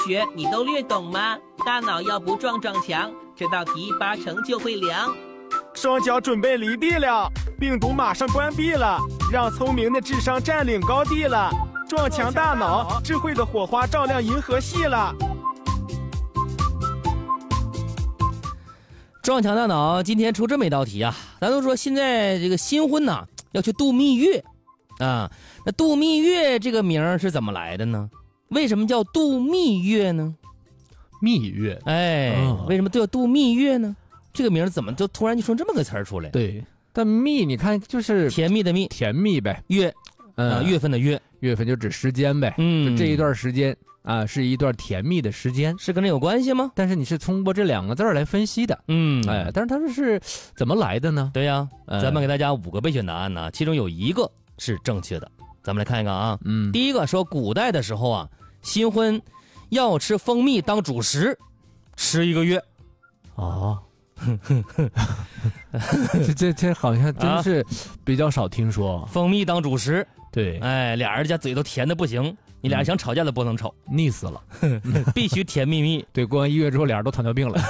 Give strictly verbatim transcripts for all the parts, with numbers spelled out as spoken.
学你都略懂吗？大脑要不撞撞墙，这道题八成就会凉。 双脚准备离地了，病毒马上关闭了，让聪明的智商占领高地了。撞墙大脑，智慧的火花照亮银河系了。 撞墙大脑今天出这么一道题啊，咱都说现在这个新婚呐、啊、要去度蜜月啊，那度蜜月这个名是怎么来的呢？为什么叫度蜜月呢？ 蜜月， 哎、嗯，为什么都要度蜜月呢？这个名怎么就突然就说这么个词儿出来？ 对，但蜜你看就是甜蜜的蜜， 甜蜜呗， 月， 嗯、 啊，月份的月， 月份就指时间呗， 嗯， 就这一段时间啊，是一段甜蜜的时间， 是跟这有关系吗？ 但是你是通过这两个字来分析的， 嗯， 哎，但是它是是怎么来的呢？ 对呀、 嗯， 咱们给大家五个备选答案呢，其中有一个是正确的，咱们来看一看啊， 嗯， 第一个说古代的时候啊，新婚要吃蜂蜜当主食，吃一个月， 哦。这这这好像真是比较少听说、啊、 蜂蜜当主食， 对， 哎，俩人家嘴都甜的不行，你俩人想吵架都不能吵， 嗯、腻死了， 必须甜蜜蜜。 对，过完一月之后，俩人都糖尿病了。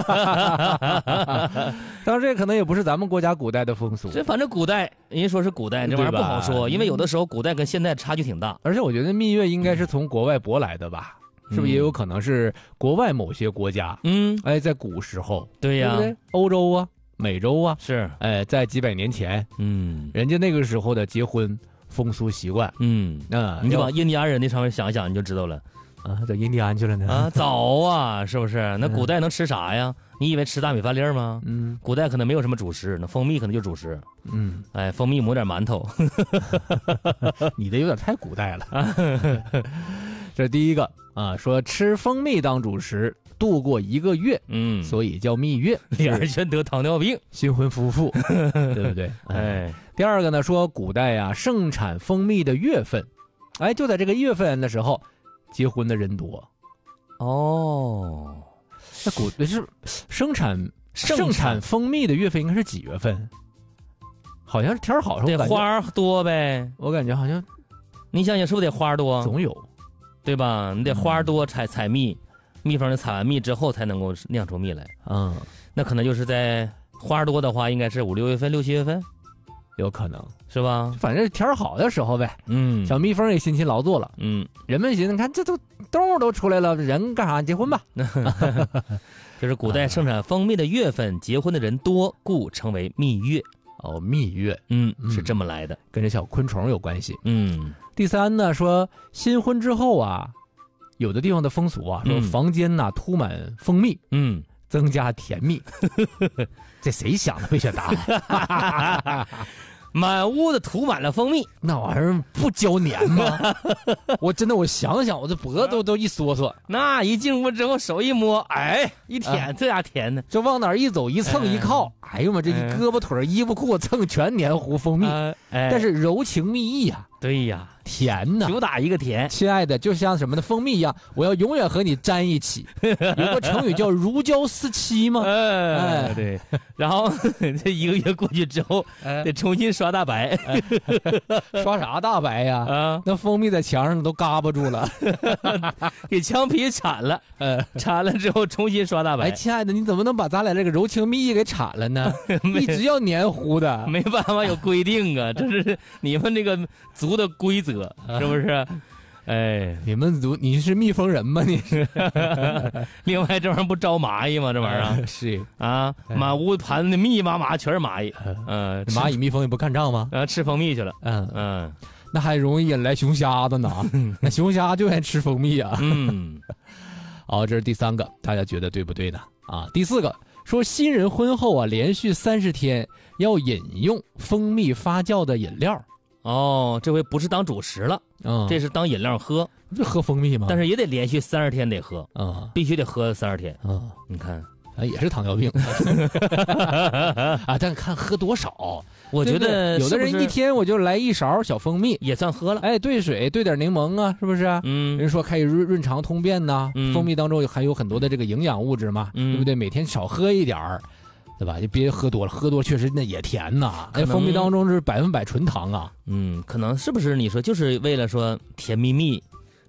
当然，这可能也不是咱们国家古代的风俗。 这反正古代，人家说是古代，这玩意儿不好说，因为有的时候古代跟现在差距挺大。 而且我觉得蜜月应该是从国外舶来的吧。是不是也有可能是国外某些国家？ 嗯， 哎，在古时候， 对呀、啊， 对不对？欧洲啊，美洲啊， 是， 哎，在几百年前， 嗯， 人家那个时候的结婚风俗习惯， 嗯啊， 你就往印第安人那上面想一想，你就知道了。 啊，到印第安去了呢？ 啊，早啊，是不是？那古代能吃啥呀？你以为吃大米饭粒吗？ 嗯， 古代可能没有什么主食，那蜂蜜可能就主食。 嗯， 哎，蜂蜜抹点馒头， 你这有点太古代了。这是第一个啊，说吃蜂蜜当主食度过一个月， 嗯， 所以叫蜜月， 俩人全得糖尿病， 新婚夫妇，对不对？ 哎， 第二个呢，说古代呀、啊、盛产蜂蜜的月份，哎，就在这个月份的时候，结婚的人多。 哦， 那古是生产盛产蜂蜜的月份应该是几月份？好像是天好时候， 得花多呗。 我感觉好像， 你想想是不是得花多？ 总有。 对吧？你得花多采采蜜，蜜蜂采完蜜之后才能够酿出蜜来。 嗯， 那可能就是在花多的话，应该是五六月份、六七月份， 有可能是吧？ 反正天好的时候呗。 嗯， 小蜜蜂也辛勤劳作了。 嗯， 人们寻思，看这都动物都出来了，人干啥？结婚吧。 这是古代盛产蜂蜜的月份，结婚的人多，故称为蜜月。 哦，蜜月， 嗯，是这么来的， 跟这小昆虫有关系。 嗯。 第三呢，说新婚之后啊，有的地方的风俗啊，说房间呐、啊、涂满蜂蜜， 嗯， 增加甜蜜。这谁想的备选答案？ 满屋子涂满了蜂蜜， 那玩意儿不胶粘吗？我真的，我想想，我这脖子都都一缩缩。 那一进屋之后，手一摸，哎，一舔，啊、这家甜的， 就往哪儿一走，一蹭一靠，哎呦妈，这一胳膊腿、衣服裤蹭全黏糊蜂蜜， 呃哎、 但是柔情蜜意呀、啊。 对呀， 甜呐， 主打一个甜。 亲爱的，就像什么的蜂蜜一样，我要永远和你粘一起。有个成语叫如胶似漆吗？ 哎，哎对。然后这一个月过去之后，哎、得重新刷大白。 哎、刷啥大白呀？啊，那蜂蜜在墙上都嘎巴住了， 给墙皮铲了。呃，铲了之后重新刷大白。 哎，亲爱的，你怎么能把咱俩这个柔情蜜意给铲了呢？一直要黏糊的， 没办法，有规定啊，这是你们这个族的规则，是不是？哎， 你们族你是蜜蜂人吗？你是？ 另外，这玩意儿不招蚂蚁吗？这玩意儿、 啊、是啊，满屋盘子密密麻麻全是蚂蚁。嗯、呃， 蚂蚁蜜蜂也不看账吗？ 啊，吃蜂蜜去了。 嗯嗯， 那还容易引来熊瞎子呢。那熊瞎就爱吃蜂蜜啊。 嗯， 好，这是第三个，大家觉得对不对呢？啊，第四个说新人婚后啊，连续三十天要饮用蜂蜜发酵的饮料。 哦，这回不是当主食了，嗯，这是当饮料喝， 就喝蜂蜜吗？ 但是也得连续三十天得喝，啊、嗯，必须得喝三十天，啊、嗯，你看， 啊，也是糖尿病啊，但看喝多少， 我觉得有的人一天我就来一勺小蜂蜜也算喝了， 哎，兑水兑点柠檬啊，是不是？嗯，人说可以润润肠通便呐、嗯，蜂蜜当中含有很多的这个营养物质嘛，嗯、对不对？每天少喝一点儿。对吧？就别喝多了，喝多确实那也甜呐。那蜂蜜当中是百分百纯糖啊。 嗯，可能是不是你说就是为了说甜蜜蜜，